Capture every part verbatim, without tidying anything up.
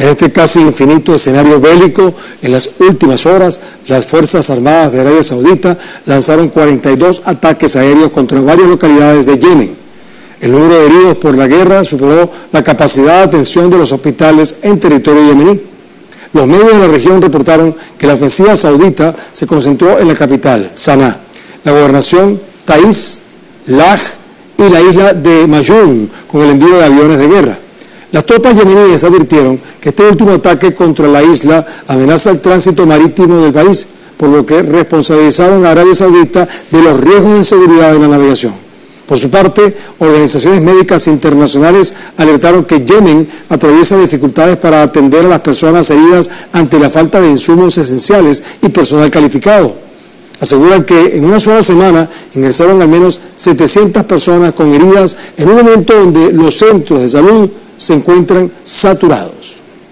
En este casi infinito escenario bélico, en las últimas horas, las Fuerzas Armadas de Arabia Saudita lanzaron cuarenta y dos ataques aéreos contra varias localidades de Yemen. El número de heridos por la guerra superó la capacidad de atención de los hospitales en territorio yemení. Los medios de la región reportaron que la ofensiva saudita se concentró en la capital, Sanaa, la gobernación Taiz, Laj y la isla de Mayún, con el envío de aviones de guerra. Las tropas yemeníes advirtieron que este último ataque contra la isla amenaza el tránsito marítimo del país, por lo que responsabilizaron a Arabia Saudita de los riesgos de seguridad de la navegación. Por su parte, organizaciones médicas internacionales alertaron que Yemen atraviesa dificultades para atender a las personas heridas ante la falta de insumos esenciales y personal calificado. Aseguran que en una sola semana ingresaron al menos setecientas personas con heridas en un momento donde los centros de salud se encuentran saturados.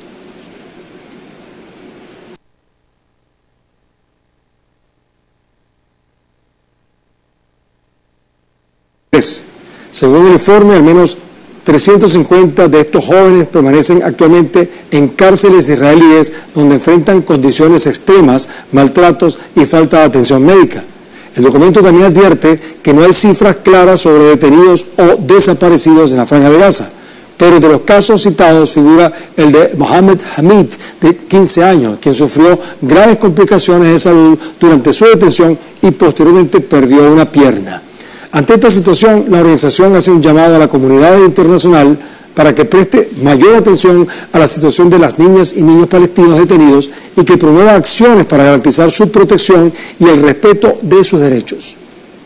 Según el informe, al menos trescientos cincuenta de estos jóvenes permanecen actualmente en cárceles israelíes donde enfrentan condiciones extremas, maltratos y falta de atención médica. El documento también advierte que no hay cifras claras sobre detenidos o desaparecidos en la Franja de Gaza, pero entre los casos citados figura el de Mohamed Hamid, de quince años, quien sufrió graves complicaciones de salud durante su detención y posteriormente perdió una pierna. Ante esta situación, la organización hace un llamado a la comunidad internacional para que preste mayor atención a la situación de las niñas y niños palestinos detenidos y que promueva acciones para garantizar su protección y el respeto de sus derechos.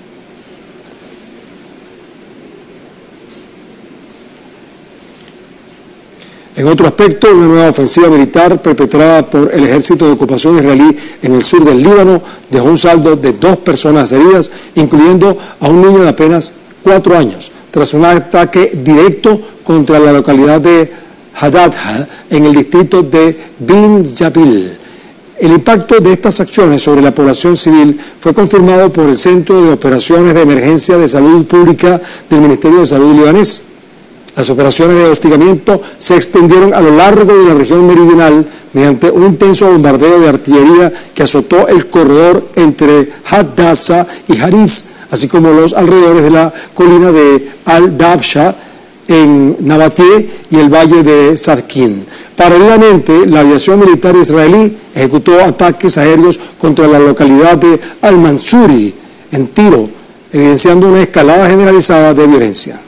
En otro aspecto, una nueva ofensiva militar perpetrada por el ejército de ocupación israelí en el sur del Líbano dejó un saldo de dos personas heridas, incluyendo a un niño de apenas cuatro años, tras un ataque directo contra la localidad de Hadadha en el distrito de Bin Jabil. El impacto de estas acciones sobre la población civil fue confirmado por el Centro de Operaciones de Emergencia de Salud Pública del Ministerio de Salud libanés. Las operaciones de hostigamiento se extendieron a lo largo de la región meridional mediante un intenso bombardeo de artillería que azotó el corredor entre Hadassa y Haris, así como los alrededores de la colina de Al-Dabsha en Nabatie y el valle de Sarkin. Paralelamente, la aviación militar israelí ejecutó ataques aéreos contra la localidad de Al-Mansuri, en Tiro, evidenciando una escalada generalizada de violencia.